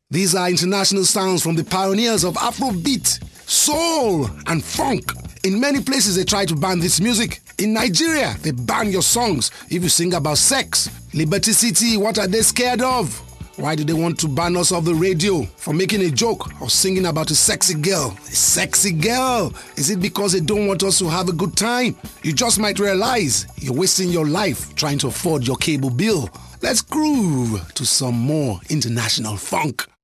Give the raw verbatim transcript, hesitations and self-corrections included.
These are international sounds from the pioneers of Afrobeat, soul and funk. In many places they try to ban this music. In Nigeria, they ban your songs if you sing about sex. Liberty City, what are they scared of? Why do they want to ban us off the radio for making a joke or singing about a sexy girl? A sexy girl? Is it because they don't want us to have a good time? You just might realize you're wasting your life trying to afford your cable bill. Let's groove to some more international funk.